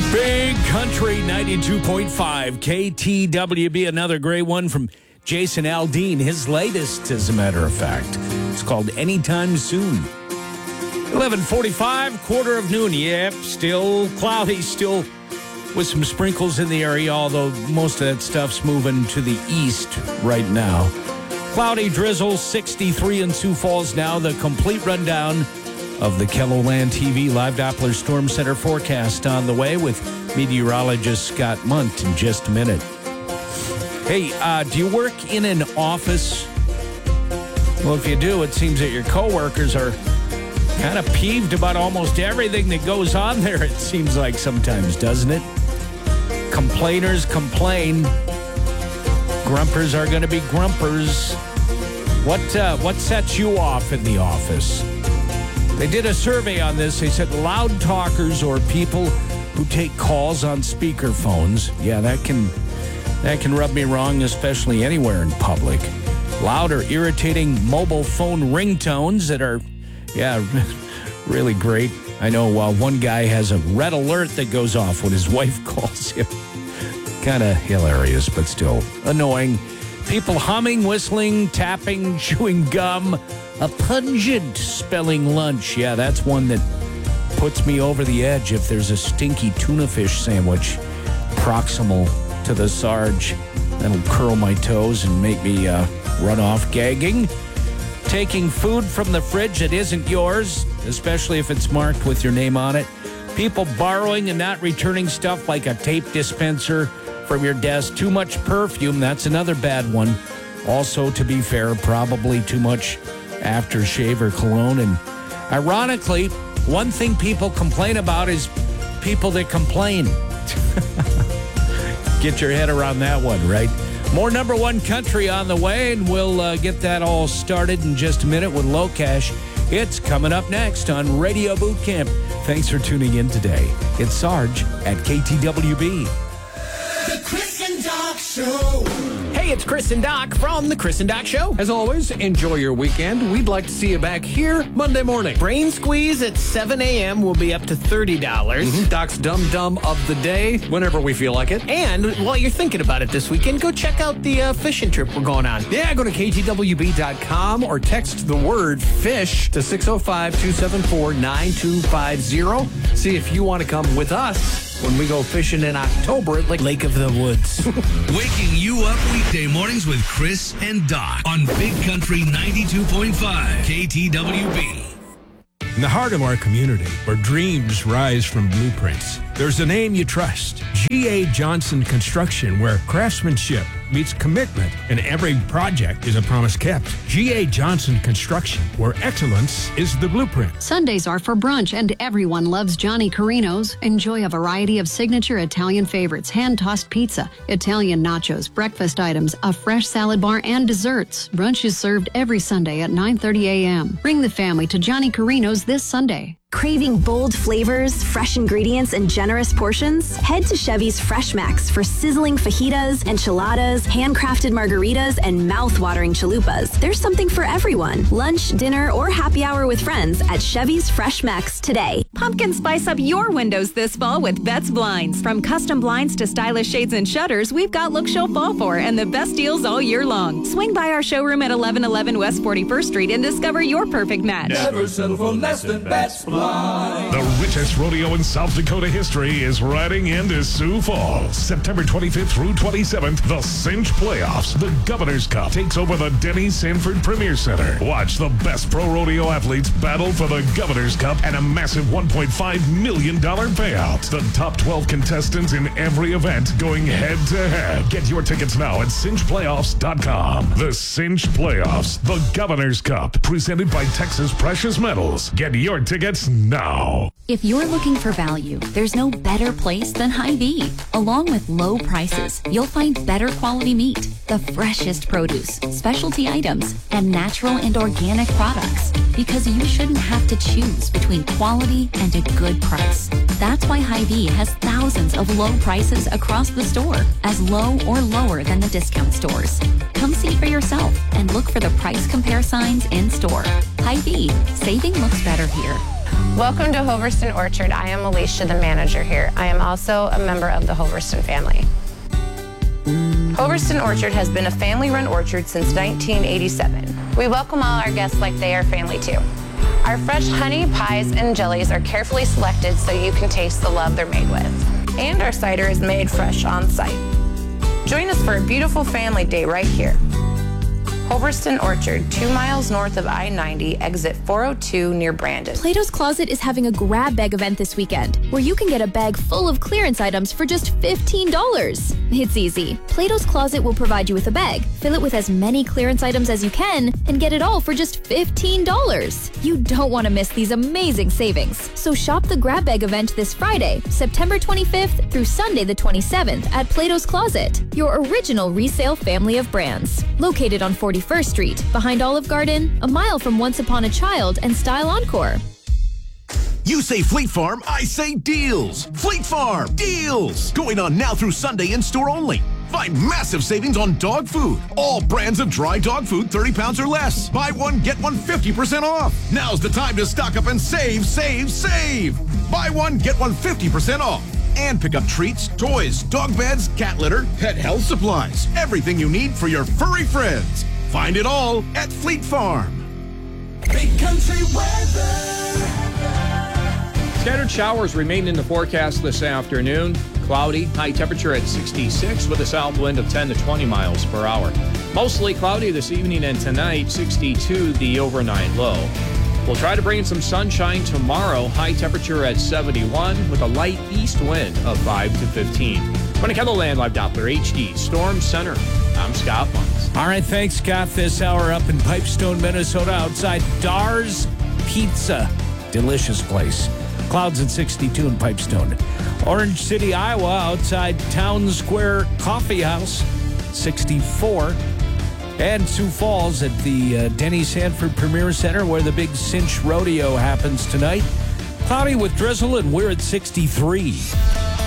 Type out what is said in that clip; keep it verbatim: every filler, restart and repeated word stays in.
Big Country ninety-two point five K T W B. Another great one from Jason Aldean. His latest, as a matter of fact. It's called Anytime Soon. eleven forty-five, quarter of noon. Yep, still cloudy, still with some sprinkles in the area, although most of that stuff's moving to the east right now. Cloudy drizzle, sixty-three in Sioux Falls now. The complete rundown of the KELOLAND T V Live Doppler Storm Center forecast on the way with meteorologist Scott Munt in just a minute. Hey, uh, do you work in an office? Well, if you do, it seems that your coworkers are kind of peeved about almost everything that goes on there, it seems like sometimes, doesn't it? Complainers complain. Grumpers are going to be grumpers. What, uh, what sets you off in the office? They did a survey on this. They said loud talkers or people who take calls on speakerphones. Yeah, that can that can rub me wrong, especially anywhere in public. Loud or irritating mobile phone ringtones that are, yeah, really great. I know uh, one guy has a red alert that goes off when his wife calls him. Kind of hilarious, but still annoying. People humming, whistling, tapping, chewing gum. A pungent spelling lunch. Yeah, that's one that puts me over the edge if there's a stinky tuna fish sandwich proximal to the Sarge. That'll curl my toes and make me uh, run off gagging. Taking food from the fridge that isn't yours, especially if it's marked with your name on it. People borrowing and not returning stuff like a tape dispenser from your desk. Too much perfume, that's another bad one. Also, to be fair, probably too much aftershave or cologne. And ironically, one thing people complain about is people that complain. Get your head around that one, right? More number one country on the way, and we'll uh, get that all started in just a minute with Low Cash. It's coming up next on Radio Boot Camp. Thanks for tuning in today. It's Sarge at K T W B. The Chris and Doc Show. Hey, it's Chris and Doc from The Chris and Doc Show. As always, enjoy your weekend. We'd like to see you back here Monday morning. Brain Squeeze at seven a.m. will be up to thirty dollars. Mm-hmm. Doc's Dum Dum of the day, whenever we feel like it. And while you're thinking about it this weekend, go check out the uh, fishing trip we're going on. Yeah, go to K T W B dot com or text the word FISH to six oh five, two seven four, nine two five zero. See if you want to come with us when we go fishing in October at Lake, Lake of the Woods. Waking you up weekday mornings with Chris and Doc on Big Country ninety-two point five K T W B. In the heart of our community, where dreams rise from blueprints, there's a name you trust. G A. Johnson Construction, where craftsmanship meets commitment and every project is a promise kept. G A. Johnson Construction, where excellence is the blueprint. Sundays are for brunch, and everyone loves Johnny Carino's. Enjoy a variety of signature Italian favorites, hand-tossed pizza, Italian nachos, breakfast items, a fresh salad bar, and desserts. Brunch is served every Sunday at nine thirty a.m. Bring the family to Johnny Carino's this Sunday. Craving bold flavors, fresh ingredients, and generous portions? Head to Chevy's Fresh Max for sizzling fajitas, enchiladas, handcrafted margaritas, and mouth-watering chalupas. There's something for everyone. Lunch, dinner, or happy hour with friends at Chevy's Fresh Max today. Pumpkin spice up your windows this fall with Betts Blinds. From custom blinds to stylish shades and shutters, we've got looks you'll fall for and the best deals all year long. Swing by our showroom at eleven eleven West forty-first Street and discover your perfect match. Never settle for less than Betts Blinds. The richest rodeo in South Dakota history is riding into Sioux Falls. September twenty-fifth through twenty-seventh, the Cinch Playoffs. The Governor's Cup takes over the Denny Sanford Premier Center. Watch the best pro rodeo athletes battle for the Governor's Cup and a massive one point five million dollars payout. The top twelve contestants in every event going head to head. Get your tickets now at cinch playoffs dot com. The Cinch Playoffs, the Governor's Cup, presented by Texas Precious Metals. Get your tickets now. If you're looking for value, there's no better place than Hy-Vee. Along with low prices, you'll find better quality meat, the freshest produce, specialty items, and natural and organic products. Because you shouldn't have to choose between quality and a good price. That's why Hy-Vee has thousands of low prices across the store, as low or lower than the discount stores. Come see for yourself and look for the price compare signs in store. Hy-Vee, saving looks better here. Welcome to Hoverston Orchard. I am Alicia, the manager here. I am also a member of the Hoverston family. Hoverston Orchard has been a family-run orchard since nineteen eighty-seven. We welcome all our guests like they are family too. Our fresh honey, pies, and jellies are carefully selected so you can taste the love they're made with. And our cider is made fresh on site. Join us for a beautiful family day right here. Hoverston Orchard, two miles north of I ninety, exit four oh two near Brandon. Plato's Closet is having a grab bag event this weekend, where you can get a bag full of clearance items for just fifteen dollars. It's easy. Plato's Closet will provide you with a bag, fill it with as many clearance items as you can, and get it all for just fifteen dollars. You don't want to miss these amazing savings. So shop the grab bag event this Friday, September twenty-fifth through Sunday the twenty-seventh at Plato's Closet, your original resale family of brands. Located on forty-first Street, behind Olive Garden, a mile from Once Upon a Child and Style Encore. You say Fleet Farm, I say deals. Fleet Farm, deals. Going on now through Sunday in store only. Find massive savings on dog food. All brands of dry dog food, thirty pounds or less. Buy one, get one fifty percent off. Now's the time to stock up and save, save, save. Buy one, get one fifty percent off. And pick up treats, toys, dog beds, cat litter, pet health supplies. Everything you need for your furry friends. Find it all at Fleet Farm. Big country weather. Scattered showers remain in the forecast this afternoon. Cloudy, high temperature at sixty-six with a south wind of ten to twenty miles per hour. Mostly cloudy this evening and tonight, sixty-two the overnight low. We'll try to bring in some sunshine tomorrow. High temperature at seventy-one with a light east wind of five to fifteen. From the KENDLELAND Live Doppler H D Storm Center, I'm Scott Munz. All right, thanks, Scott. This hour up in Pipestone, Minnesota, outside Dar's Pizza. Delicious place. Clouds at sixty-two in Pipestone. Orange City, Iowa, outside Town Square Coffee House, sixty-four. And Sioux Falls at the uh, Denny Sanford Premier Center, where the big Cinch Rodeo happens tonight. Cloudy with drizzle, and we're at sixty-three.